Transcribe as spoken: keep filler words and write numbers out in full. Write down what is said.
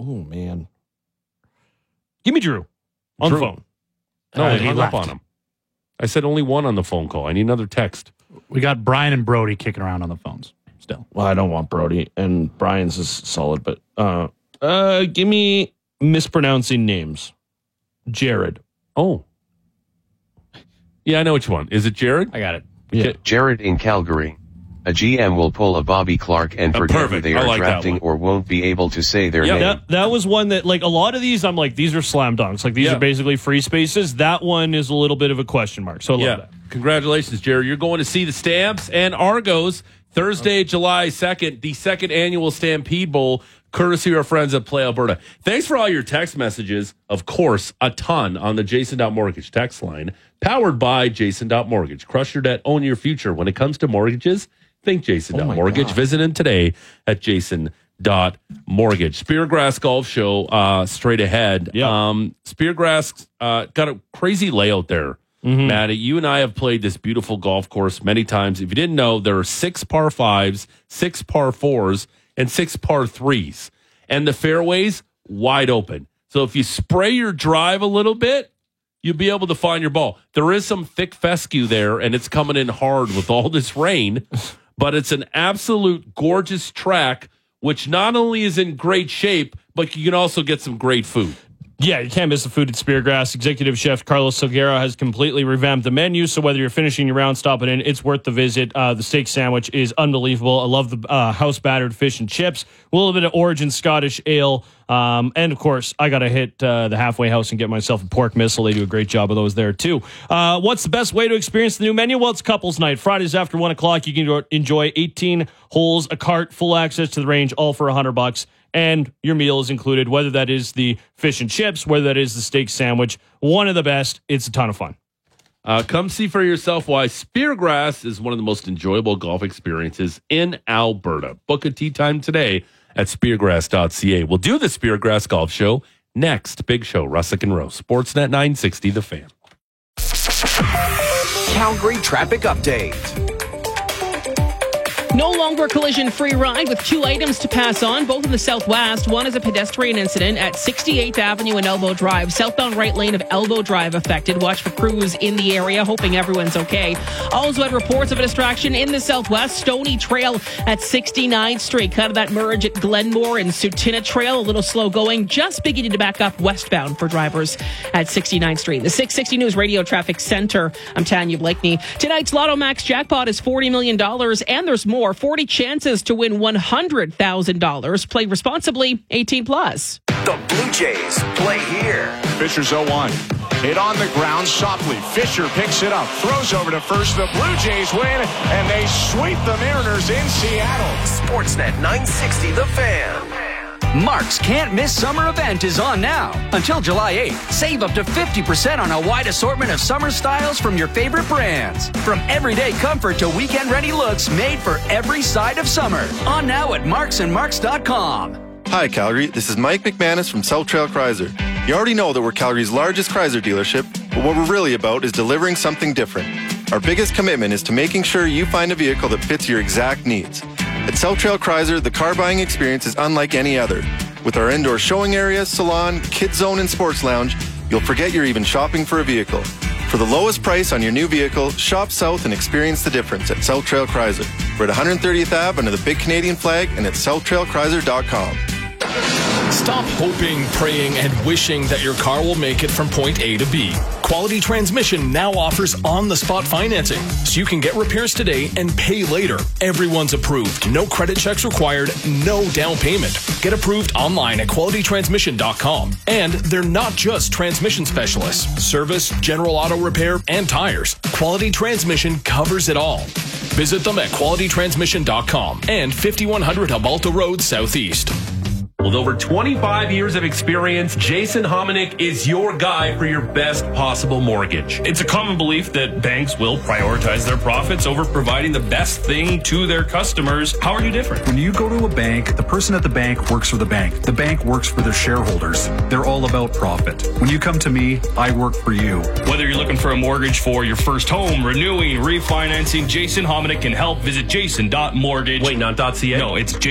Oh, man. Give me Drew on Drew. the phone. No, Uh, I he hung up left. on him. I said only one on the phone call. I need another text. We got Brian and Brody kicking around on the phones still. Well, I don't want Brody, and Brian's is solid, but uh, uh, give me mispronouncing names. Jared. Oh. Yeah, I know what you want. Is it Jared? I got it. Yeah. Jared in Calgary. A G M will pull a Bobby Clark and Uh, forget who perfect. they I are like that drafting one. or won't be able to say their Yeah, name. That, that was one that, like, a lot of these, I'm like, these are slam dunks. Like, these Yeah. are basically free spaces. That one is a little bit of a question mark. So I love Yeah. that. Congratulations, Jared. You're going to see the Stamps and Argos Thursday, July second, the second annual Stampede Bowl, courtesy of our friends at Play Alberta. Thanks for all your text messages. Of course, a ton on the Jason Mortgage text line, powered by Jason Mortgage. Crush your debt, own your future. When it comes to mortgages, think Jason Oh my Mortgage. God. Visit him today at Jason Mortgage. Speargrass Golf Show uh, straight ahead. Yeah. Um, Speargrass uh, got a crazy layout there. Mm-hmm. Maddie, you and I have played this beautiful golf course many times. If you didn't know, there are six par fives, six par fours, and six par threes. And the fairways wide open. So if you spray your drive a little bit, you'll be able to find your ball. There is some thick fescue there, and it's coming in hard with all this rain. But it's an absolute gorgeous track, which not only is in great shape, but you can also get some great food. Yeah, you can't miss the food at Speargrass. Executive Chef Carlos Silguero has completely revamped the menu, so whether you're finishing your round, stopping in, it's worth the visit. Uh, the steak sandwich is unbelievable. I love the uh, house-battered fish and chips, a little bit of Origin Scottish ale, um, and, of course, I got to hit uh, the halfway house and get myself a pork missile. They do a great job of those there, too. Uh, what's the best way to experience the new menu? Well, it's couples night. Fridays after one o'clock, you can enjoy eighteen holes, a cart, full access to the range, all for one hundred bucks. And your meal is included, whether that is the fish and chips, whether that is the steak sandwich. One of the best. It's a ton of fun. Uh, come see for yourself why Speargrass is one of the most enjoyable golf experiences in Alberta. Book a tee time today at speargrass dot c a. We'll do the Speargrass Golf Show next. Big show, Russick and Rose. Sportsnet nine sixty, The Fan. Calgary traffic update. No longer collision-free ride with two items to pass on, both in the southwest. One is a pedestrian incident at sixty-eighth Avenue and Elbow Drive. Southbound right lane of Elbow Drive affected. Watch for crews in the area, hoping everyone's okay. Also had reports of a distraction in the southwest. Stony Trail at sixty-ninth Street. Kind of that merge at Glenmore and Sutina Trail. A little slow going. Just beginning to back up westbound for drivers at sixty-ninth Street. The six sixty News Radio Traffic Center. I'm Tanya Blakeney. Tonight's Lotto Max jackpot is forty million dollars, and there's more. forty chances to win one hundred thousand dollars. Play responsibly, eighteen plus. The Blue Jays play here. Fisher's oh one. Hit on the ground softly. Fisher picks it up, throws over to first. The Blue Jays win, and they sweep the Mariners in Seattle. Sportsnet nine sixty, The Fan. Mark's Can't Miss Summer event is on now. Until July eighth, save up to fifty percent on a wide assortment of summer styles from your favorite brands. From everyday comfort to weekend-ready looks made for every side of summer. On now at marks and marks dot com. Hi, Calgary. This is Mike McManus from South Trail Chrysler. You already know that we're Calgary's largest Chrysler dealership, but what we're really about is delivering something different. Our biggest commitment is to making sure you find a vehicle that fits your exact needs. At South Trail Chrysler, the car buying experience is unlike any other. With our indoor showing area, salon, kids zone, and sports lounge, you'll forget you're even shopping for a vehicle. For the lowest price on your new vehicle, shop south and experience the difference at South Trail Chrysler. We're at one hundred thirtieth Avenue under the big Canadian flag and at south trail chrysler dot com. Stop hoping, praying, and wishing that your car will make it from point A to B. Quality Transmission now offers on-the-spot financing, so you can get repairs today and pay later. Everyone's approved. No credit checks required, no down payment. Get approved online at quality transmission dot com. And they're not just transmission specialists. Service, general auto repair, and tires. Quality Transmission covers it all. Visit them at quality transmission dot com and fifty-one hundred Humalta Road Southeast. With over twenty-five years of experience, Jason Hominick is your guy for your best possible mortgage. It's a common belief that banks will prioritize their profits over providing the best thing to their customers. How are you different? When you go to a bank, the person at the bank works for the bank. The bank works for their shareholders. They're all about profit. When you come to me, I work for you. Whether you're looking for a mortgage for your first home, renewing, refinancing, Jason Hominick can help. Visit jason dot mortgage. Wait, not .ca? No, it's